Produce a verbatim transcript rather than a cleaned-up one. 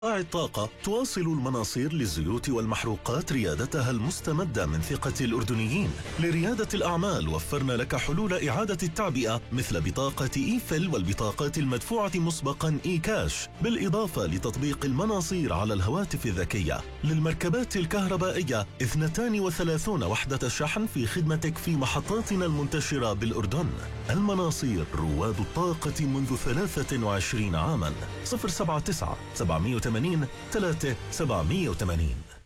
قطاع الطاقة تواصل المناصير للزيوت والمحروقات ريادتها المستمدة من ثقة الأردنيين. لريادة الأعمال وفرنا لك حلول إعادة التعبئة مثل بطاقة إيفل والبطاقات المدفوعة مسبقا إي كاش، بالإضافة لتطبيق المناصير على الهواتف الذكية. للمركبات الكهربائية اثنتان وثلاثون وحدة شحن في خدمتك في محطاتنا المنتشرة بالأردن. المناصير رواد الطاقة منذ ثلاثة وعشرين عاما. صفر سبعة تسعة سبعمائة وثمانين ثلاثة سبعمائة وثمانين.